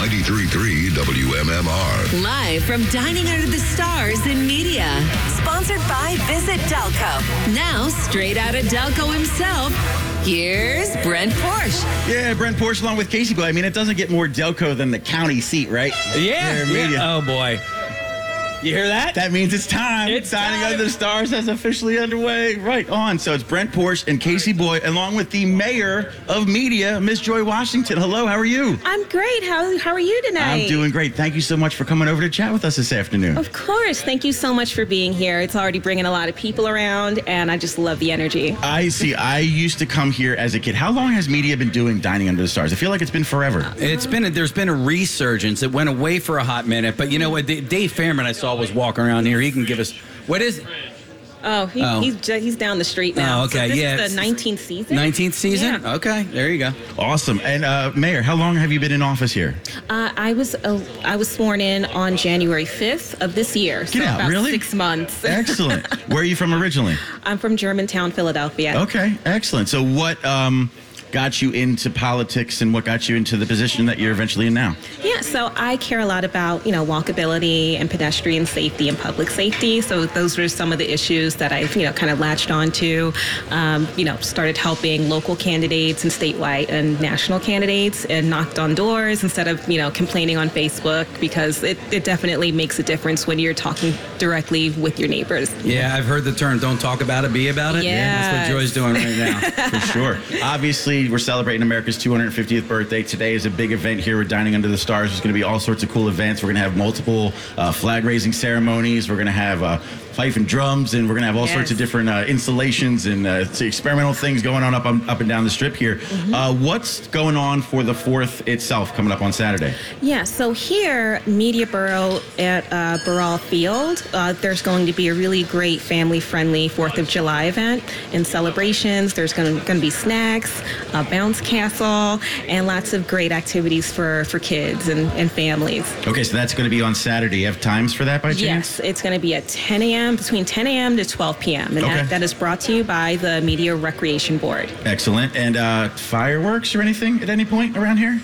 93.3 WMMR. Live from Dining Under the Stars in Media. Sponsored by Visit Delco. Now, straight out of Delco himself, here's Brent Porsche. Yeah, Brent Porsche along with Casey Boy. I mean, it doesn't get more Delco than the county seat, right? Yeah. Oh, boy. You hear that? That means it's time. It's Dining time. Under the Stars is officially underway. Right on. So it's Brent Porsche and Casey Boy, along with the mayor of media, Miss Joy Washington. Hello, how are you? I'm great. How are you tonight? I'm doing great. Thank you so much for coming over to chat with us this afternoon. Of course. Thank you so much for being here. It's already bringing a lot of people around, and I just love the energy. I see. I used to come here as a kid. How long has media been doing Dining Under the Stars? I feel like it's been forever. There's been a resurgence. It went away for a hot minute, but you know what? Dave Fairman I saw was walking around here. He can give us what is it? He's down the street now. Oh, okay. So this Yeah. is the 19th season. 19th season? Yeah. Okay, there you go. Awesome. And Mayor, how long have you been in office here? I was sworn in on January 5th of this year. So Get out, about really? 6 months. Excellent. Where are you from originally? I'm from Germantown, Philadelphia. Okay, excellent. So what got you into politics and what got you into the position that you're eventually in now? Yeah, so I care a lot about, walkability and pedestrian safety and public safety. So those were some of the issues that I've, kind of latched onto. Started helping local candidates and statewide and national candidates and knocked on doors instead of, complaining on Facebook, because it definitely makes a difference when you're talking directly with your neighbors. Yeah, I've heard the term, don't talk about it, be about it. Yes. That's what Joy's doing right now. For sure. Obviously, we're celebrating America's 250th birthday. Today is a big event here with Dining Under the Stars. There's going to be all sorts of cool events. We're going to have multiple flag-raising ceremonies. We're going to have fife and drums, and we're going to have all sorts of different installations and experimental things going on up and down the strip here. What's going on for the 4th itself coming up on Saturday? Yeah, so here, Media Borough at Burrell Field, there's going to be a really great family-friendly 4th of July event and celebrations. There's going to be snacks, a bounce castle, and lots of great activities for kids and families. Okay, so that's going to be on Saturday. You have times for that by chance? Yes, it's going to be at 10 a.m., between 10 a.m. to 12 p.m., and that is brought to you by the Media Recreation Board. Excellent. And fireworks or anything at any point around here?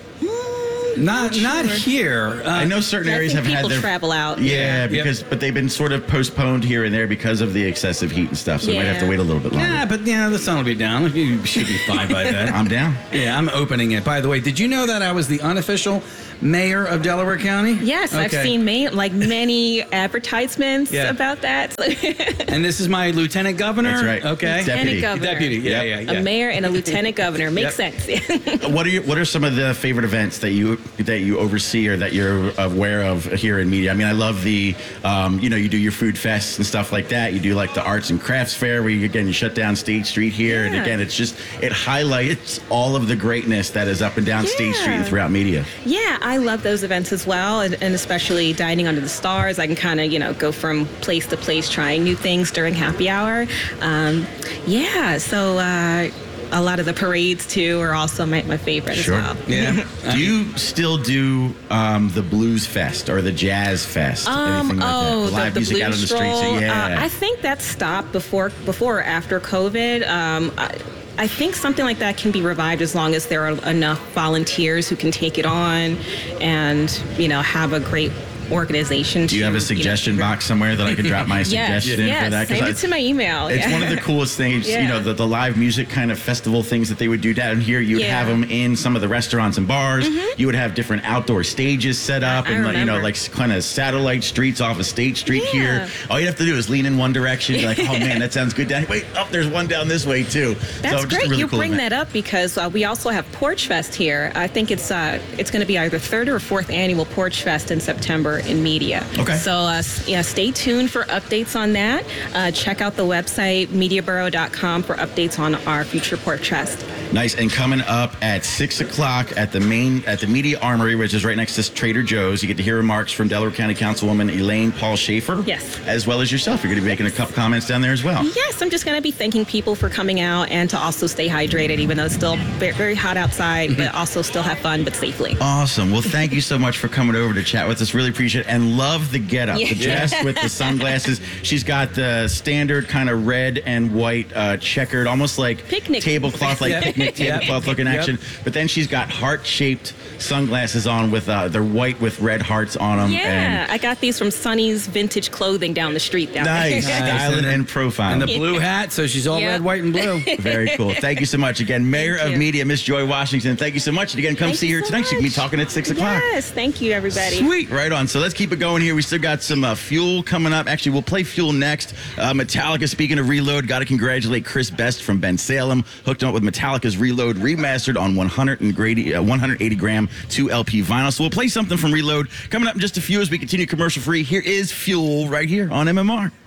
Not here. I know certain areas have had people their travel out. Yeah, but they've been sort of postponed here and there because of the excessive heat and stuff. So we might have to wait a little bit longer. Yeah, but the sun will be down. You should be fine by then. I'm down. Yeah, I'm opening it. By the way, did you know that I was the unofficial mayor of Delaware County? Yes, okay. I've seen many advertisements about that. And this is my lieutenant governor. That's right. Okay. Deputy. Yeah. A mayor and a lieutenant governor makes sense. What are some of the favorite events that you oversee or that you're aware of here in media? I mean, I love the you do your food fests and stuff like that. You do like the arts and crafts fair where you shut down State Street here, and again it highlights all of the greatness that is up and down State Street and throughout media. Yeah, I love those events as well, and especially Dining Under the Stars. I can kind of go from place to place trying new things during happy hour. So a lot of the parades too are also my favorite as well. Yeah. Do you still do the Blues Fest or the Jazz Fest? Anything like that? Live the music Blues out on the Stroll, streets. Yeah. I think that stopped before or after COVID. I think something like that can be revived as long as there are enough volunteers who can take it on and, have a great organization. Do you have a suggestion box somewhere that I could drop my suggestion in for that? Send it to my email. It's one of the coolest things, the live music kind of festival things that they would do down here. You would have them in some of the restaurants and bars. You would have different outdoor stages set up and kind of satellite streets off of State Street here. All you have to do is lean in one direction. You're like, oh man, that sounds good down here. Wait, there's one down this way too. That's great. Really you cool bring event. that up because we also have Porch Fest here. I think it's going to be either 3rd or 4th annual Porch Fest in September in Media. Okay. So stay tuned for updates on that. Check out the website mediaborough.com for updates on our future Porch Fest. Nice. And coming up at 6 o'clock at the Media Armory, which is right next to Trader Joe's, you get to hear remarks from Delaware County Councilwoman Elaine Paul Schaefer. Yes. As well as yourself. You're going to be making a couple comments down there as well. Yes, I'm just going to be thanking people for coming out and to also stay hydrated, even though it's still very, very hot outside, but also still have fun, but safely. Awesome. Well, thank you so much for coming over to chat with us. Really appreciate it. And love the getup. The dress with the sunglasses. She's got the standard kind of red and white checkered, almost like picnic tablecloth, like picnic picnic tablecloth looking action. But then she's got heart-shaped sunglasses on with they're white with red hearts on them. Yeah, I got these from Sunny's Vintage Clothing down the street down Nice. there. Styling and profile. And the blue hat, so she's all Yep. red, white, and blue. Very cool. Thank you so much. Again, Mayor Thank of you. Media, Miss Joy Washington. Thank you so much. And again, come Thank see you her so tonight. She can be much. talking at 6 o'clock. Yes, thank you, everybody. Sweet. Right on. So let's keep it going here. We still got some Fuel coming up. Actually, we'll play Fuel next. Metallica, speaking of Reload, got to congratulate Chris Best from Ben Salem. Hooked him up with Metallica's Reload remastered on 180 gram 2 LP vinyl. So we'll play something from Reload coming up in just a few as we continue commercial free. Here is Fuel right here on MMR.